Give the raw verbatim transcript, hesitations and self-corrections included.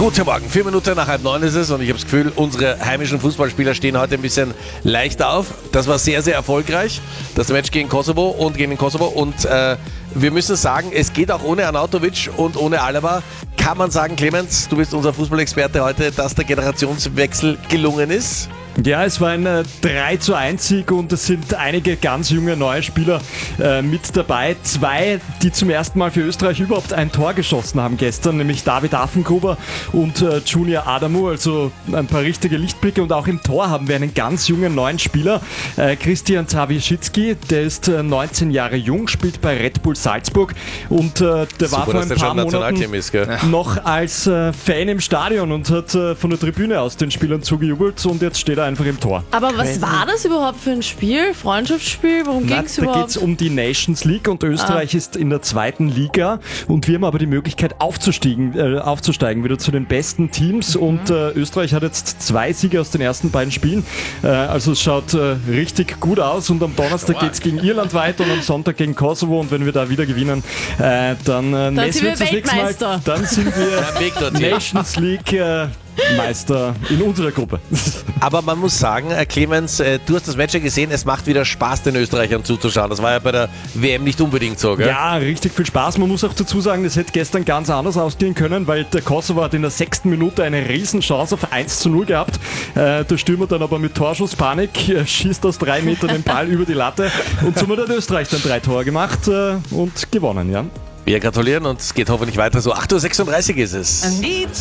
Guten Morgen, vier Minuten nach halb neun ist es und ich habe das Gefühl, unsere heimischen Fußballspieler stehen heute ein bisschen leichter auf. Das war sehr, sehr erfolgreich, das Match gegen Kosovo und gegen den Kosovo und äh, wir müssen sagen, es geht auch ohne Arnautovic und ohne Alaba. Kann man sagen, Clemens, du bist unser Fußballexperte heute, dass der Generationswechsel gelungen ist? Ja, es war ein äh, drei zu eins Sieg und es sind einige ganz junge neue Spieler äh, mit dabei. Zwei, die zum ersten Mal für Österreich überhaupt ein Tor geschossen haben gestern, nämlich David Affengruber und äh, Junior Adamu, also ein paar richtige Lichtblicke. Und auch im Tor haben wir einen ganz jungen neuen Spieler, äh, Christian Zawischicki, der ist äh, neunzehn Jahre jung, spielt bei Red Bull Salzburg und äh, der Super, war vor ein paar Monaten ist, gell? noch als äh, Fan im Stadion und hat äh, von der Tribüne aus den Spielern zugejubelt und jetzt steht er einfach im Tor. Aber was war das überhaupt für ein Spiel? Freundschaftsspiel? Worum ging es überhaupt? Da geht es um die Nations League und Österreich ah. ist in der zweiten Liga und wir haben aber die Möglichkeit aufzusteigen, äh, aufzusteigen wieder zu den besten Teams mhm. und äh, Österreich hat jetzt zwei Siege aus den ersten beiden Spielen. Äh, also es schaut äh, richtig gut aus und am Donnerstag geht es gegen Irland weiter und am Sonntag gegen Kosovo und wenn wir da wieder gewinnen, äh, dann, äh, dann sind wir Weltmeister. Mal, dann sind wir Nations League äh, Meister in unserer Gruppe. Aber man muss sagen, Clemens, du hast das Match ja gesehen, es macht wieder Spaß, den Österreichern zuzuschauen. Das war ja bei der W M nicht unbedingt so, gell? Ja, richtig viel Spaß. Man muss auch dazu sagen, das hätte gestern ganz anders ausgehen können, weil der Kosovo hat in der sechsten Minute eine Riesenchance auf eins zu null gehabt. Äh, der Stürmer dann aber mit Torschusspanik äh, schießt aus drei Metern den Ball über die Latte und somit hat Österreich dann drei Tore gemacht äh, und gewonnen, ja. Wir gratulieren und es geht hoffentlich weiter so. acht Uhr sechsunddreißig ist es.